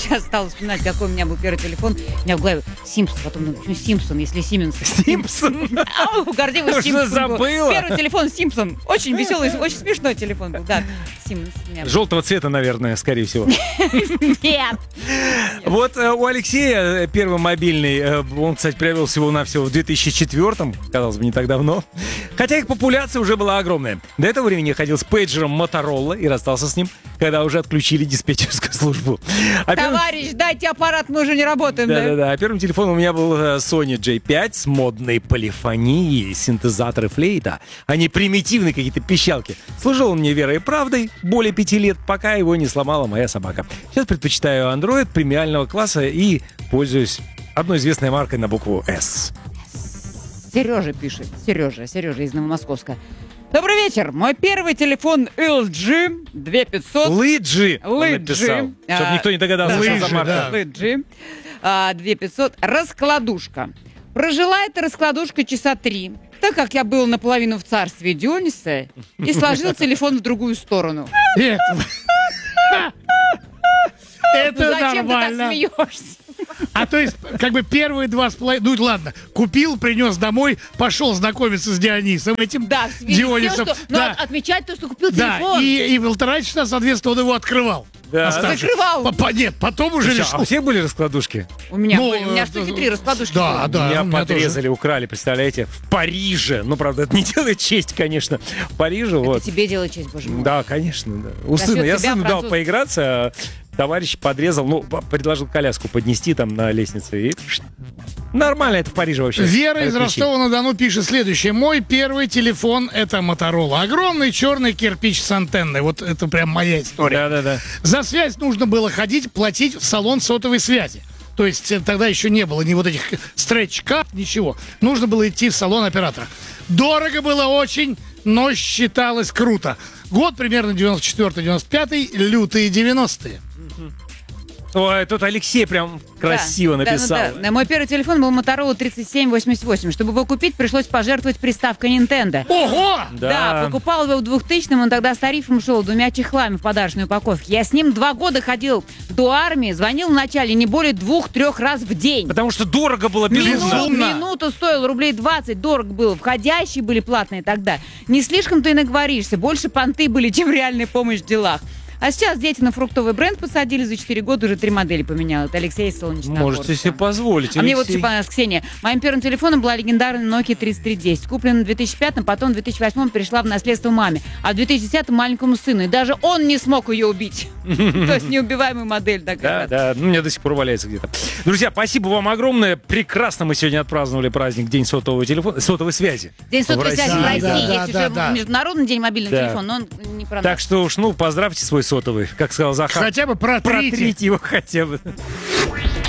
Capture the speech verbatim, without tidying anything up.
сейчас стала вспоминать, какой у меня был первый телефон. У меня в голове Симпсон, потом, ну, почему Симпсон, если Сименс? Симпсон? А, у Гордеева Что Симпсон был. забыла? Первый телефон Симпсон. Очень веселый, очень смешной телефон был. Да, Сименс. Желтого цвета, наверное, скорее всего. Нет. Вот э, у Алексея э, первый мобильный, э, он, кстати, приобрел всего-навсего в две тысячи четвёртом, казалось бы, не так давно. Хотя их популяция уже была огромная. До этого времени я ходил с пейджером Motorola и расстался с ним, когда уже отключили диспетчерскую службу. А первым- Товарищ, дайте аппарат, мы уже не работаем, да? Да-да-да. А первым телефоном у меня был э, Sony джей пять с модной полифонией, синтезатор и флейта, а не примитивные какие-то пищалки. Служил он мне верой и правдой более пяти лет, пока его не сломала моя собака. Сейчас предпочитаю Android премиального класса и пользуюсь одной известной маркой на букву «С». Сережа пишет. Сережа, Сережа из Новомосковска. Добрый вечер. Мой первый телефон эл джи две тысячи пятьсот. Лыджи он Лыджи. написал, А, чтобы никто не догадался, да, что за марка. да. Лыджи. А, две тысячи пятьсот. Раскладушка. Прожила эта раскладушка часа три, так как я был наполовину в царстве Диониса и сложил телефон в другую сторону. Это, Ну это зачем ты так нормально. смеешься? А то есть, как бы первые два с половиной... Ну, ладно, купил, принес домой, пошел знакомиться с Дионисом, этим Да, в связи с тем, Дионисом. что надо Да, отмечать то, что купил да, телефон. и, и полтора часа, соответственно, он его открывал. Да. Оставшись. Закрывал. По- по- Нет, потом уже Слушай, решил. а у всех были раскладушки? У меня, Ну, были, у меня э, штуки э, три раскладушки. да, было. да. Меня у меня подрезали, украли, представляете, в Париже. Ну, правда, это не делает честь, конечно, в Париже. Это Вот. тебе делать честь, боже мой. Да, конечно, да. У За сына. счет Я тебя сыну дал француз- поиграться, а товарищ подрезал, ну, п- предложил коляску поднести там на лестнице. И пш, нормально это в Париже вообще. Вера из Отключили. Ростова-на-Дону пишет следующее. Мой первый телефон — это Motorola. Огромный черный кирпич с антенной. Вот это прям моя история. Да-да-да. За связь нужно было ходить, платить в салон сотовой связи. То есть э, тогда еще не было ни вот этих стретч-карт, ничего. Нужно было идти в салон оператора. Дорого было очень, но считалось круто. Год примерно девяносто четвёртый девяносто пятый, лютые девяностые. Ой, тут Алексей прям красиво Да, да, написал. да, да. Мой первый телефон был Motorola тридцать семь восемьдесят восемь. Чтобы его купить, пришлось пожертвовать приставкой Nintendo. Ого! Да, покупал его в двухтысячном, он тогда с тарифом шел двумя чехлами в подарочной упаковке. Я с ним два года ходил до армии, звонил вначале не более двух-трех раз в день. Потому что дорого было безумно. Минут, Безумно. минуту стоил рублей двадцать, дорого было. Входящие были платные тогда. Не слишком ты и наговоришься, больше понты были, чем реальная помощь в делах. А сейчас дети на фруктовый бренд посадили, за четыре года уже три модели поменял. Это Алексей из Солнечного. Можете себе позволить, А мне вот Алексей. еще понравилось, Ксения. Моим первым телефоном была легендарная Nokia тридцать три десять. Куплена в две тысячи пятом, потом в две тысячи восьмом перешла в наследство маме. А в две тысячи десятом маленькому сыну. И даже он не смог ее убить. То есть неубиваемая модель Да, такая. да, ну, у меня до сих пор валяется где-то. Друзья, спасибо вам огромное. Прекрасно мы сегодня отпраздновали праздник День сотового телефона, сотовой связи. День сотовой В связи в России. России. Да, Есть да, уже да, да. международный день мобильного Да. телефона, но он не про нас. Так что уж, ну, поздравьте свой сотовый, как сказал Захар. Хотя бы протрите. Протрите его хотя бы.